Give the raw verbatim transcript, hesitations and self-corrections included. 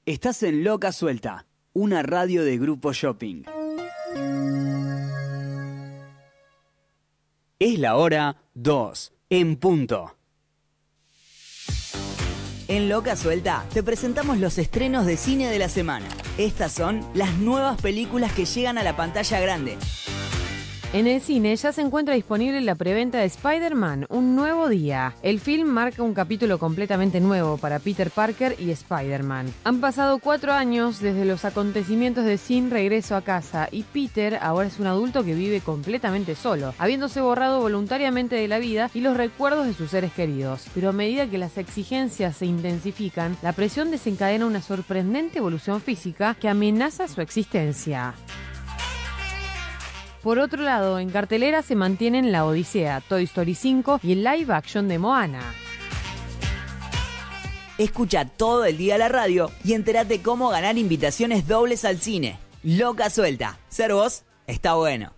Estás en Loca Suelta, una radio de Grupo Shopping. Es la hora dos, en punto. En Loca Suelta te presentamos los estrenos de cine de la semana. Estas son las nuevas películas que llegan a la pantalla grande. En el cine ya se encuentra disponible la preventa de Spider-Man, Un Nuevo Día. El film marca un capítulo completamente nuevo para Peter Parker y Spider-Man. Han pasado cuatro años desde los acontecimientos de Sin Regreso a Casa y Peter ahora es un adulto que vive completamente solo, habiéndose borrado voluntariamente de la vida y los recuerdos de sus seres queridos. Pero a medida que las exigencias se intensifican, la presión desencadena una sorprendente evolución física que amenaza su existencia. Por otro lado, en cartelera se mantienen La Odisea, Toy Story cinco y el live action de Moana. Escucha todo el día la radio y entérate cómo ganar invitaciones dobles al cine. Loca Suelta. Ser vos está bueno.